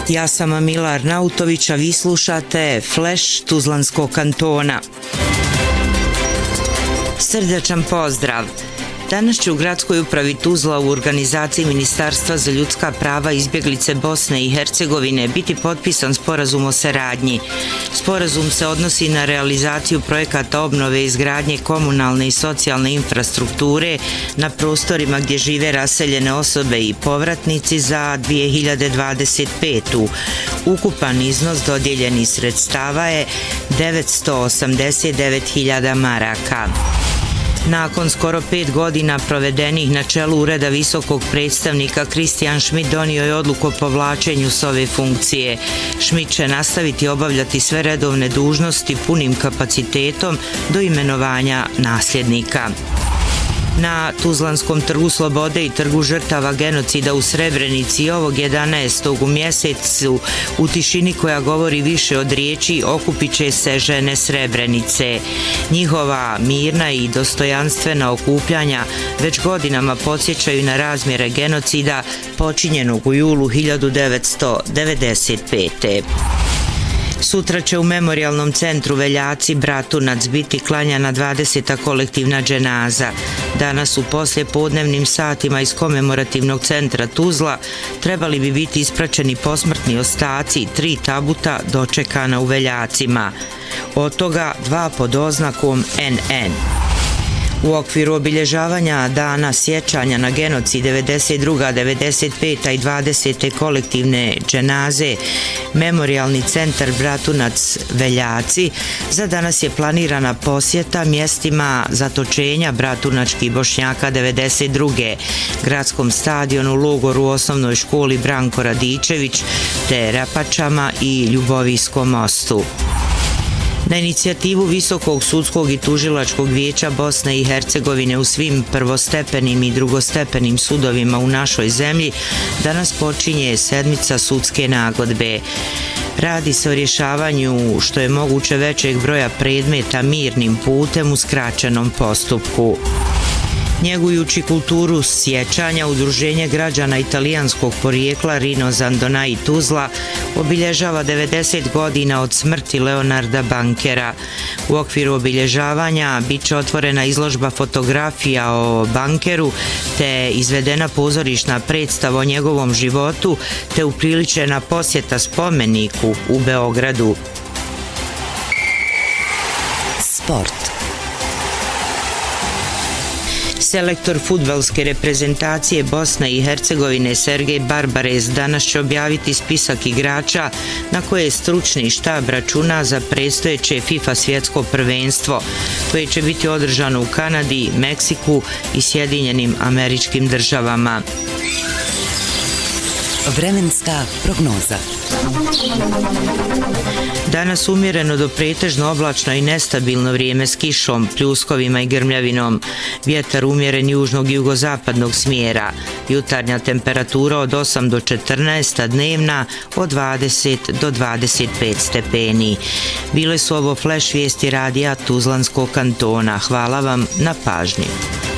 Ja sam Amila Arnautović, a vi slušate Flash Tuzlanskog kantona. Srdačan pozdrav! Danas će u gradskoj upravi Tuzla u organizaciji Ministarstva za ljudska prava i izbjeglice Bosne i Hercegovine biti potpisan sporazum o saradnji. Sporazum se odnosi na realizaciju projekata obnove i izgradnje komunalne i socijalne infrastrukture na prostorima gdje žive raseljene osobe i povratnici za 2025. Ukupan iznos dodijeljenih sredstava je 989.000 maraka. Nakon skoro 5 godina provedenih na čelu Ureda visokog predstavnika, Kristijan Schmidt donio je odluku o povlačenju s ove funkcije. Schmidt će nastaviti obavljati sve redovne dužnosti punim kapacitetom do imenovanja nasljednika. Na Tuzlanskom trgu Slobode i trgu žrtava genocida u Srebrenici ovog 11. u mjesecu u tišini koja govori više od riječi okupit će se žene Srebrenice. Njihova mirna i dostojanstvena okupljanja već godinama podsjećaju na razmjere genocida počinjenog u julu 1995. Sutra će u Memorijalnom centru Veljaci Bratunac biti klanjana 20. kolektivna dženaza. Danas u poslijepodnevnim satima iz komemorativnog centra Tuzla trebali bi biti ispraćeni posmrtni ostaci 3 tabuta dočekana u Veljacima. Od toga 2 pod oznakom NN. U okviru obilježavanja dana sjećanja na genocid 92., 95. i 20. kolektivne dženaze, Memorijalni centar Bratunac Veljaci za danas je planirana posjeta mjestima zatočenja bratunačkih Bošnjaka 92. gradskom stadionu, logoru, osnovnoj školi Branko Radičević te Rapačama i Ljubovijskom mostu. Na inicijativu Visokog sudskog i tužilačkog vijeća Bosne i Hercegovine u svim prvostepenim i drugostepenim sudovima u našoj zemlji danas počinje sedmica sudske nagodbe. Radi se o rješavanju što je moguće većeg broja predmeta mirnim putem u skraćenom postupku. Njegujući kulturu sjećanja, Udruženje građana italijanskog porijekla Rino Zandonai Tuzla obilježava 90 godina od smrti Leonarda Bankera. U okviru obilježavanja bit će otvorena izložba fotografija o Bankeru te izvedena pozorišna predstava o njegovom životu te upriličena posjeta spomeniku u Beogradu. Sport. Selektor fudbalske reprezentacije Bosne i Hercegovine Sergej Barbarez danas će objaviti spisak igrača na koje je stručni štab računa za predstojeće FIFA svjetsko prvenstvo, koje će biti održano u Kanadi, Meksiku i Sjedinjenim Američkim Državama. Vremenska prognoza. Danas umjereno do pretežno oblačno i nestabilno vrijeme s kišom, pljuskovima i grmljavinom. Vjetar umjeren južnog i jugozapadnog smjera. Jutarnja temperatura od 8 do 14, a dnevna od 20 do 25 stepeni. Bile su ovo flash vijesti radija Tuzlanskog kantona. Hvala vam na pažnji.